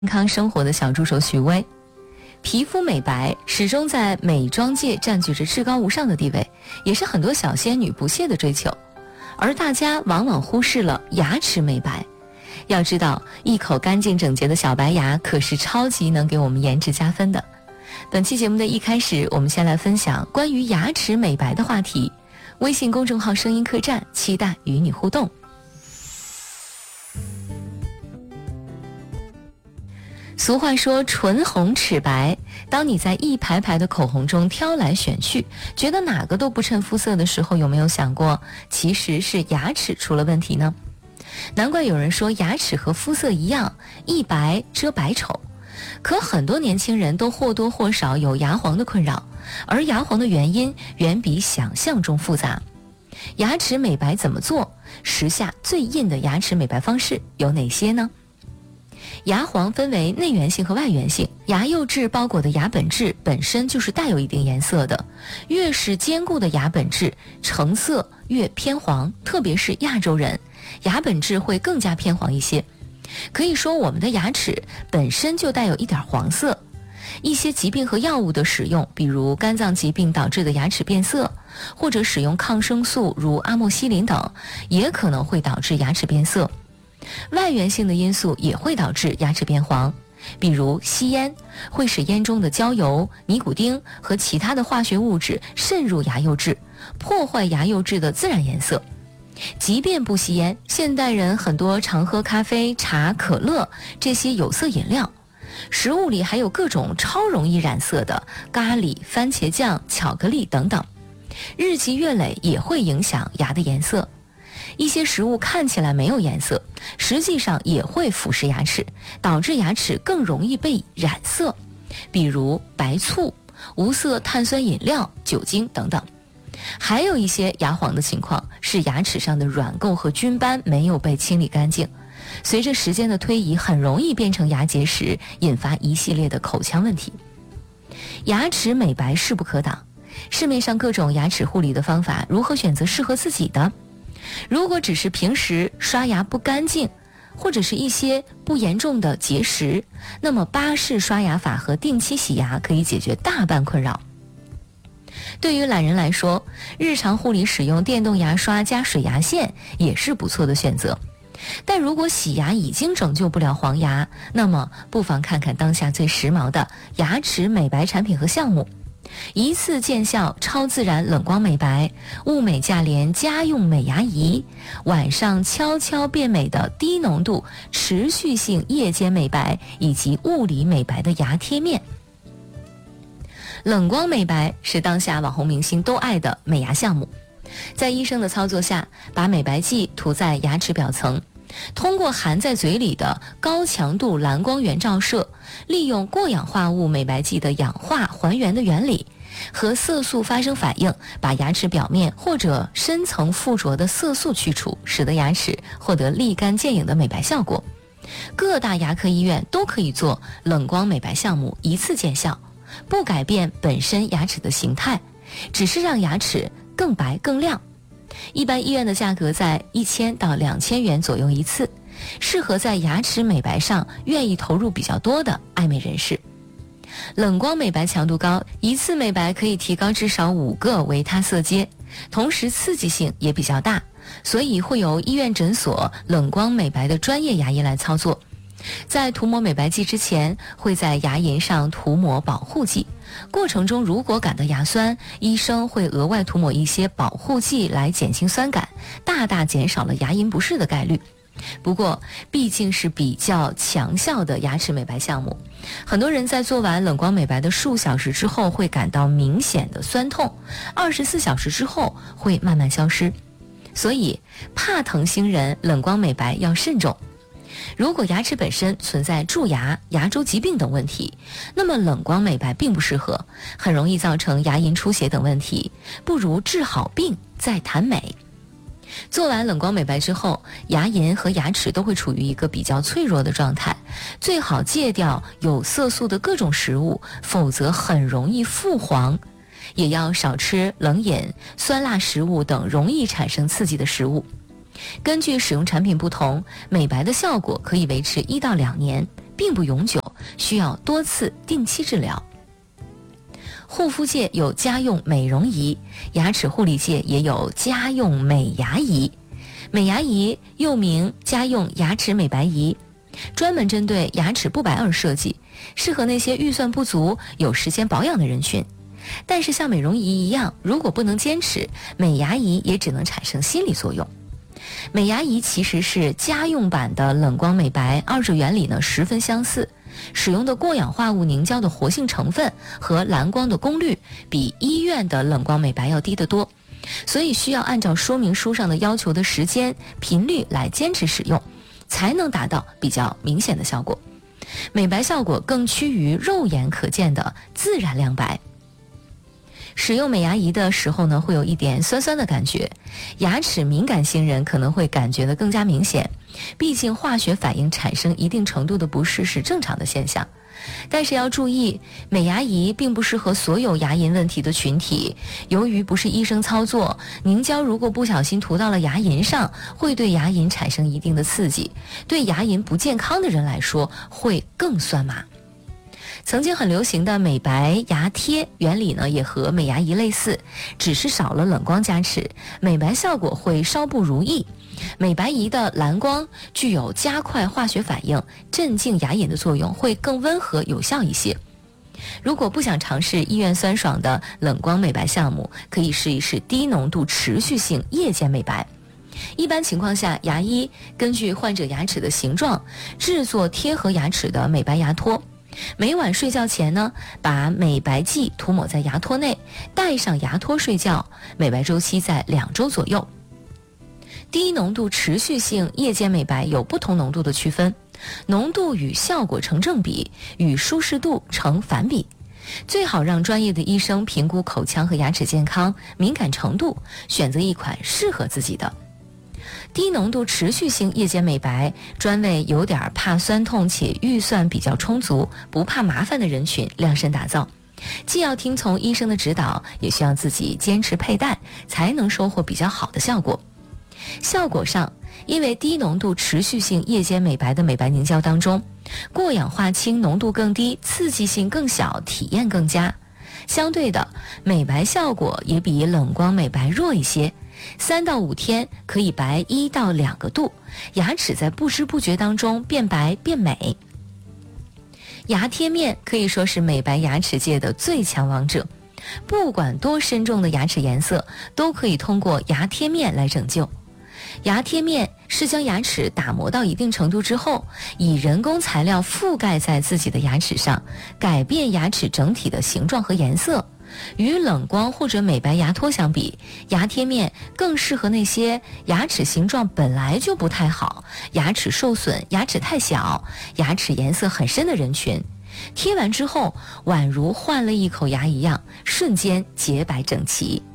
康生活的小助手徐薇。皮肤美白始终在美妆界占据着至高无上的地位，也是很多小仙女不懈的追求。而大家往往忽视了牙齿美白。要知道，一口干净整洁的小白牙可是超级能给我们颜值加分的。本期节目的一开始，我们先来分享关于牙齿美白的话题。微信公众号声音客栈，期待与你互动。俗话说唇红齿白，当你在一排排的口红中挑来选去，觉得哪个都不衬肤色的时候，有没有想过其实是牙齿出了问题呢？难怪有人说牙齿和肤色一样，一白遮百丑。可很多年轻人都或多或少有牙黄的困扰，而牙黄的原因远比想象中复杂。牙齿美白怎么做？时下最硬的牙齿美白方式有哪些呢？牙黄分为内源性和外源性，牙釉质包裹的牙本质本身就是带有一定颜色的，越是坚固的牙本质，成色越偏黄，特别是亚洲人，牙本质会更加偏黄一些。可以说我们的牙齿本身就带有一点黄色，一些疾病和药物的使用，比如肝脏疾病导致的牙齿变色，或者使用抗生素如阿莫西林等，也可能会导致牙齿变色。外源性的因素也会导致牙齿变黄，比如吸烟会使烟中的焦油、尼古丁和其他的化学物质渗入牙釉质，破坏牙釉质的自然颜色。即便不吸烟，现代人很多常喝咖啡、茶、可乐这些有色饮料，食物里还有各种超容易染色的咖喱、番茄酱、巧克力等等，日积月累也会影响牙的颜色。一些食物看起来没有颜色，实际上也会腐蚀牙齿，导致牙齿更容易被染色，比如白醋、无色碳酸饮料、酒精等等。还有一些牙黄的情况是牙齿上的软垢和菌斑没有被清理干净，随着时间的推移，很容易变成牙结石，引发一系列的口腔问题。牙齿美白势不可挡，市面上各种牙齿护理的方法，如何选择适合自己的？如果只是平时刷牙不干净，或者是一些不严重的结石，那么巴氏刷牙法和定期洗牙可以解决大半困扰。对于懒人来说，日常护理使用电动牙刷加水牙线也是不错的选择。但如果洗牙已经拯救不了黄牙，那么不妨看看当下最时髦的牙齿美白产品和项目。一次见效超自然冷光美白、物美价廉家用美牙仪，晚上悄悄变美的低浓度持续性夜间美白以及物理美白的牙贴面。冷光美白是当下网红明星都爱的美牙项目，在医生的操作下，把美白剂涂在牙齿表层，通过含在嘴里的高强度蓝光源照射，利用过氧化物美白剂的氧化还原的原理，和色素发生反应，把牙齿表面或者深层附着的色素去除，使得牙齿获得立竿见影的美白效果。各大牙科医院都可以做冷光美白项目，一次见效，不改变本身牙齿的形态，只是让牙齿更白更亮。一般医院的价格在1000到2000元左右一次，适合在牙齿美白上愿意投入比较多的爱美人士。冷光美白强度高，一次美白可以提高至少5个维他色阶，同时刺激性也比较大，所以会由医院诊所冷光美白的专业牙医来操作。在涂抹美白剂之前，会在牙龈上涂抹保护剂，过程中如果感到牙酸，医生会额外涂抹一些保护剂来减轻酸感，大大减少了牙龈不适的概率。不过毕竟是比较强效的牙齿美白项目，很多人在做完冷光美白的数小时之后会感到明显的酸痛，24小时之后会慢慢消失，所以怕疼星人冷光美白要慎重。如果牙齿本身存在蛀牙、牙周疾病等问题，那么冷光美白并不适合，很容易造成牙龈出血等问题，不如治好病再谈美。做完冷光美白之后，牙龈和牙齿都会处于一个比较脆弱的状态，最好戒掉有色素的各种食物，否则很容易复黄。也要少吃冷饮、酸辣食物等容易产生刺激的食物。根据使用产品不同，美白的效果可以维持1到2年， 并不永久，需要多次定期治疗。护肤界有家用美容仪，牙齿护理界也有家用美牙仪。美牙仪又名家用牙齿美白仪，专门针对牙齿不白而设计，适合那些预算不足、有时间保养的人群。但是像美容仪一样，如果不能坚持，美牙仪也只能产生心理作用。美牙仪其实是家用版的冷光美白，二者原理呢十分相似，使用的过氧化物凝胶的活性成分和蓝光的功率比医院的冷光美白要低得多，所以需要按照说明书上的要求的时间、频率来坚持使用，才能达到比较明显的效果。美白效果更趋于肉眼可见的自然亮白。使用美牙仪的时候呢，会有一点酸酸的感觉，牙齿敏感性人可能会感觉得更加明显，毕竟化学反应产生一定程度的不适是正常的现象。但是要注意，美牙仪并不适合所有牙龈问题的群体，由于不是医生操作，凝胶如果不小心涂到了牙龈上，会对牙龈产生一定的刺激，对牙龈不健康的人来说会更酸麻。曾经很流行的美白牙贴原理呢，也和美牙仪类似，只是少了冷光加持，美白效果会稍不如意。美白仪的蓝光具有加快化学反应、镇静牙龈的作用，会更温和有效一些。如果不想尝试医院酸爽的冷光美白项目，可以试一试低浓度持续性夜间美白。一般情况下，牙医根据患者牙齿的形状制作贴合牙齿的美白牙托，每晚睡觉前呢，把美白剂涂抹在牙托内，戴上牙托睡觉，美白周期在2周左右。低浓度持续性夜间美白有不同浓度的区分，浓度与效果成正比，与舒适度成反比。最好让专业的医生评估口腔和牙齿健康、敏感程度，选择一款适合自己的。低浓度持续性夜间美白专为有点怕酸痛且预算比较充足、不怕麻烦的人群量身打造，既要听从医生的指导，也需要自己坚持佩戴，才能收获比较好的效果。效果上，因为低浓度持续性夜间美白的美白凝胶当中，过氧化氢浓度更低，刺激性更小，体验更佳。相对的，美白效果也比冷光美白弱一些，3到5天可以白1到2个度，牙齿在不知不觉当中变白变美。牙贴面可以说是美白牙齿界的最强王者，不管多深重的牙齿颜色，都可以通过牙贴面来拯救。牙贴面是将牙齿打磨到一定程度之后，以人工材料覆盖在自己的牙齿上，改变牙齿整体的形状和颜色。与冷光或者美白牙托相比，牙贴面更适合那些牙齿形状本来就不太好、牙齿受损、牙齿太小、牙齿颜色很深的人群。贴完之后，宛如换了一口牙一样，瞬间洁白整齐。